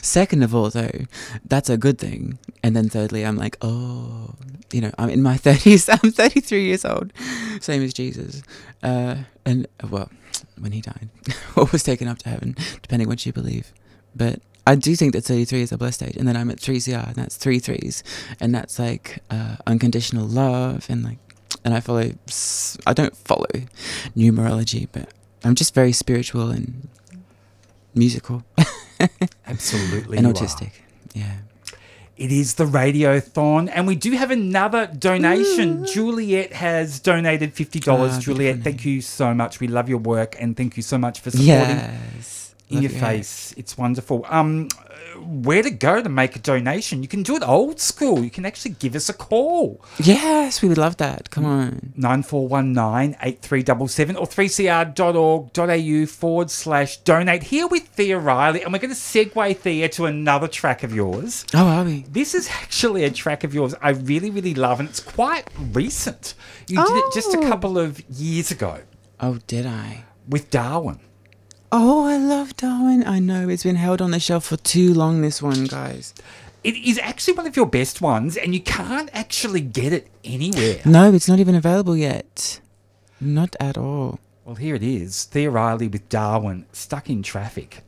Second of all, though, that's a good thing. And then thirdly, I'm like, oh, you know, I'm in my 30s. I'm 33 years old, same as Jesus. And, well, when he died, or was taken up to heaven, depending what you believe. But I do think that 33 is a blessed age. And then I'm at 3CR, and that's 3 threes. And that's like unconditional love. And like, and I don't follow numerology, but I'm just very spiritual and musical. Absolutely. And autistic. Yeah. It is the Radiothon, and we do have another donation. Ooh. Juliet has donated $50. Juliet, thank you so much. We love your work, and thank you so much for supporting In Your Face. It's wonderful. Where to go to make a donation? You can do it old school. You can actually give us a call. Yes, we would love that. Come on. 9419-8377 or 3cr.org.au/donate. Here with Thea Riley, and we're going to segue, Thea, to another track of yours. Oh, are we? This is actually a track of yours I really, really love, and it's quite recent. You did it just a couple of years ago. Oh, did I? With Darwin. Oh, I love Darwin. I know, it's been held on the shelf for too long, this one, guys. It is actually one of your best ones, and you can't actually get it anywhere. No, it's not even available yet. Not at all. Well, here it is. Thea Riley with Darwin, Stuck in Traffic.